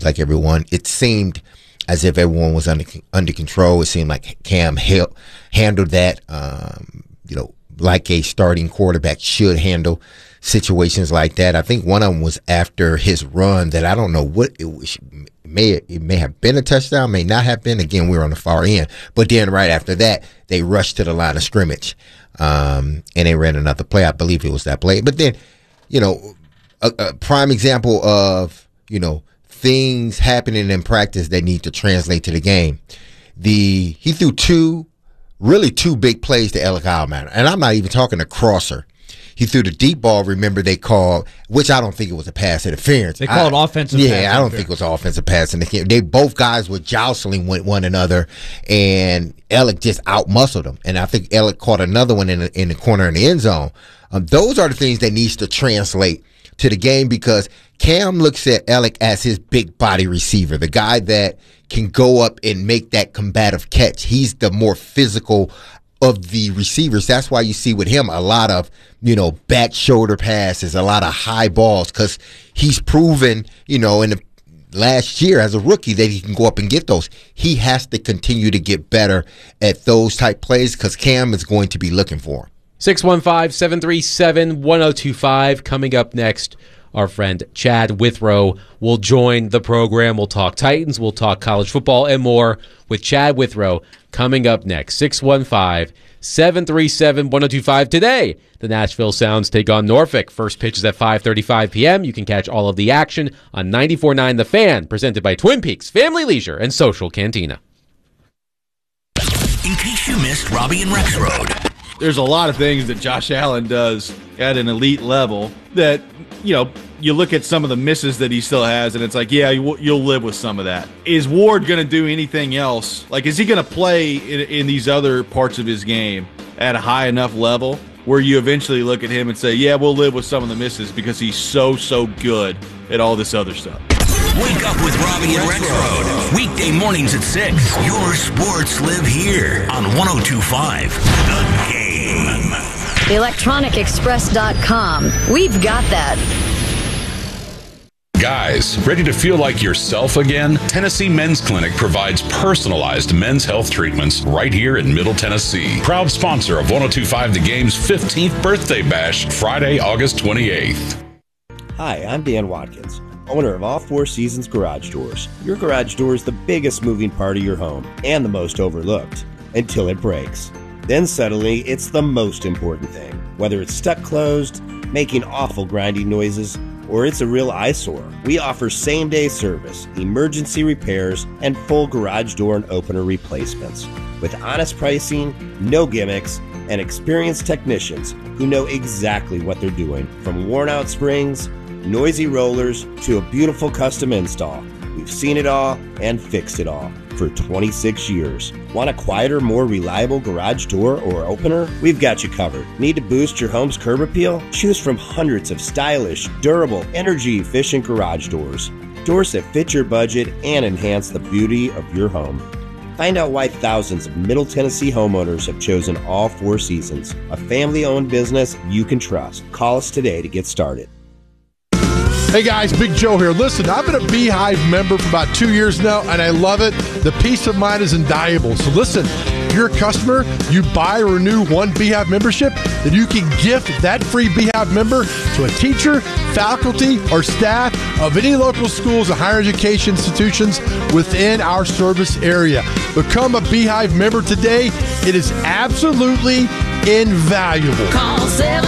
as if everyone was under control. It seemed like Cam handled that, like a starting quarterback should handle situations like that. I think one of them was after his run that I don't know what it was. It may have been a touchdown, may not have been. Again, we were on the far end. But then right after that, they rushed to the line of scrimmage, and they ran another play. I believe it was that play. But then, a prime example of, things happening in practice that need to translate to the game. He threw two big plays to Alec Alman, and I'm not even talking a crosser. He threw the deep ball, remember they called, which I don't think it was a pass interference. They called offensive pass interference. Yeah, I don't think it was offensive pass interference. Both guys were jostling with one another, and Alec just outmuscled him. And I think Alec caught another one in the corner in the end zone. Those are the things that needs to translate to the game, because Cam looks at Alec as his big body receiver, the guy that can go up and make that combative catch. He's the more physical of the receivers. That's why you see with him a lot of, back shoulder passes, a lot of high balls, because he's proven, in the last year as a rookie that he can go up and get those. He has to continue to get better at those type plays, because Cam is going to be looking for him. 615-737-1025. Coming up next, our friend Chad Withrow will join the program. We'll talk Titans, we'll talk college football, and more with Chad Withrow coming up next. 615-737-1025. Today, the Nashville Sounds take on Norfolk. First pitch is at 5:35 p.m. You can catch all of the action on 94.9 The Fan, presented by Twin Peaks Family Leisure and Social Cantina. In case you missed Robbie and Rex Road. There's a lot of things that Josh Allen does at an elite level that, you look at some of the misses that he still has, and it's like, yeah, you'll live with some of that. Is Ward going to do anything else? Like, is he going to play in these other parts of his game at a high enough level where you eventually look at him and say, yeah, we'll live with some of the misses because he's so good at all this other stuff? Wake up with Robbie and Rex Road. Weekday mornings at 6. Your sports live here on 102.5 The Game. ElectronicExpress.com. We've got that. Guys, ready to feel like yourself again? Tennessee Men's Clinic provides personalized men's health treatments right here in Middle Tennessee. Proud sponsor of 102.5 The Game's 15th birthday bash, Friday, August 28th. Hi, I'm Dan Watkins, owner of All Four Seasons Garage Doors. Your garage door is the biggest moving part of your home and the most overlooked until it breaks. Then suddenly, it's the most important thing. Whether it's stuck closed, making awful grinding noises, or it's a real eyesore, we offer same-day service, emergency repairs, and full garage door and opener replacements. With honest pricing, no gimmicks, and experienced technicians who know exactly what they're doing. From worn-out springs, noisy rollers, to a beautiful custom install. We've seen it all and fixed it all for 26 years. Want a quieter, more reliable garage door or opener? We've got you covered. Need to boost your home's curb appeal? Choose from hundreds of stylish, durable, energy-efficient garage doors. Doors that fit your budget and enhance the beauty of your home. Find out why thousands of Middle Tennessee homeowners have chosen All Four Seasons, a family-owned business you can trust. Call us today to get started. Hey guys, Big Joe here. Listen, I've been a Beehive member for about 2 years now, and I love it. The peace of mind is invaluable. So listen, you're a customer, you buy or renew one Beehive membership, then you can gift that free Beehive member to a teacher, faculty, or staff of any local schools and higher education institutions within our service area. Become a Beehive member today. It is absolutely invaluable. Call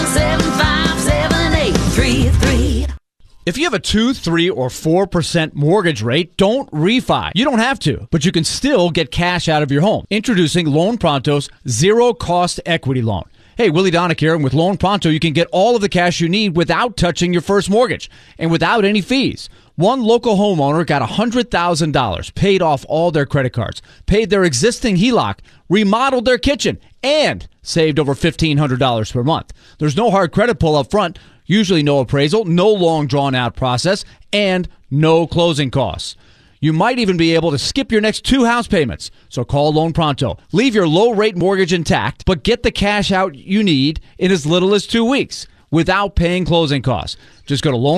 775-7833. If you have a 2, 3, or 4% mortgage rate, don't refi. You don't have to, but you can still get cash out of your home. Introducing Loan Pronto's zero-cost equity loan. Hey, Willie Donick here, and with Loan Pronto, you can get all of the cash you need without touching your first mortgage and without any fees. One local homeowner got $100,000, paid off all their credit cards, paid their existing HELOC, remodeled their kitchen, and saved over $1,500 per month. There's no hard credit pull up front, usually no appraisal, no long drawn-out process, and no closing costs. You might even be able to skip your next 2 house payments. So call Loan Pronto. Leave your low-rate mortgage intact, but get the cash out you need in as little as 2 weeks without paying closing costs. Just go to